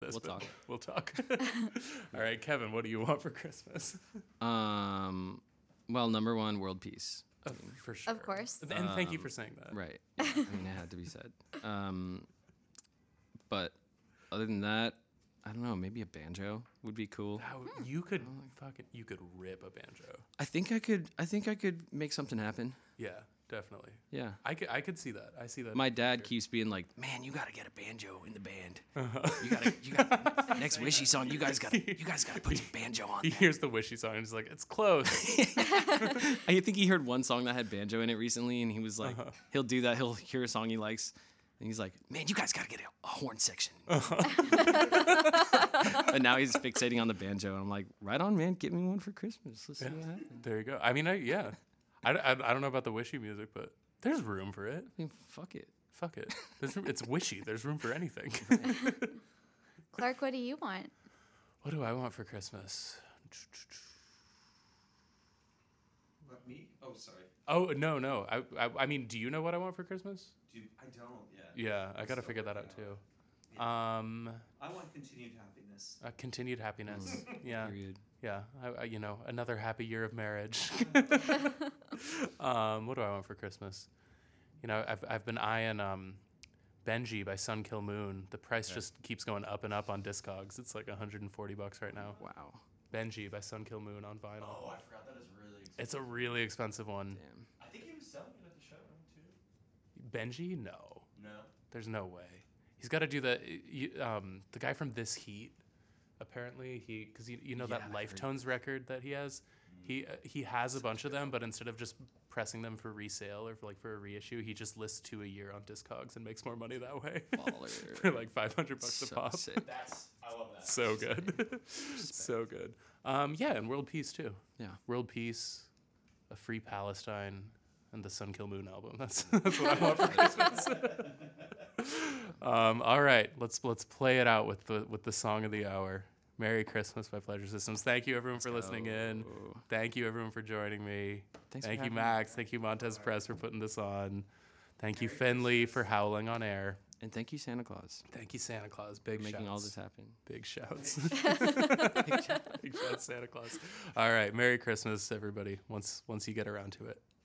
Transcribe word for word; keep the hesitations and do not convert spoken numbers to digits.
this. We'll but talk. We'll talk. All right, Kevin, what do you want for Christmas? Um, well, number one, world peace. Uh, for sure. Of course. And thank you Um, for saying that. Right. Yeah, I mean, it had to be said. Um, but other than that, I don't know. Maybe a banjo would be cool. How you could fucking you could rip a banjo. I think I could. I think I could make something happen. Yeah, definitely. Yeah. I could I could see that. I see that. My dad keeps being like, "Man, you gotta get a banjo in the band. You gotta, you gotta next Wishy song. You guys gotta, you guys gotta put some banjo on He there." hears the Wishy song and he's like, it's close. I think he heard one song that had banjo in it recently, and he was like, Uh-huh. he'll do that. He'll hear a song he likes, and he's like, "Man, you guys gotta get a, a horn section." And now he's fixating on the banjo, and I'm like, "Right on, man. Get me one for Christmas. Let's see what happens." There you go. I mean, I, yeah. I, I, I don't know about the Wishy music, but there's room for it. I mean, fuck it. Fuck it. There's room, it's Wishy. There's room for anything. Clark, what do you want? What do I want for Christmas? What, me? Oh, sorry. Oh, no, no. I, I I mean, do you know what I want for Christmas? Do you, I don't. Yeah. Yeah, I got to So figure that out working on too. it. Yeah. Um, I want continued happiness. uh, continued happiness. Yeah. Period. Yeah, I, I, you know, another happy year of marriage. um, what do I want for Christmas? You know, I've I've been eyeing um, Benji by Sun Kill Moon. The price Okay. just keeps going up and up on Discogs. It's like one hundred forty bucks right now. Wow. Benji by Sun Kill Moon on vinyl. Oh, I forgot that is really expensive. It's a really expensive one. Damn. I think he was selling it at the show too. Benji? No, No. there's no way. He's got to do the you, um, the guy from This Heat. Apparently, he because you, you know Yeah, that I've Life heard Tones record that he has. He uh, he has a bunch of them, but instead of just pressing them for resale or for like for a reissue, he just lists two a year on Discogs and makes more money that way. Baller. For like five hundred bucks a So pop. sick. That's I love that. So good, so good. Um, yeah, and world peace too. Yeah. World peace, a free Palestine, and the Sun Kill Moon album. That's that's what I want for Christmas. um, all right, let's let's play it out with the with the song of the hour. Merry Christmas by Pleasure Systems. Thank you everyone for listening in. go. Thank you everyone for joining me. Thanks for Thank you having me. Max. Thank you Montez Press for putting this on. Thank you Finley for howling on air. And thank you, Santa Claus, Thank you Santa Claus. Big for making shouts. all this happen. Big shouts. Big shouts, Santa Claus. All right. Merry Christmas, everybody. Once once you get around to it.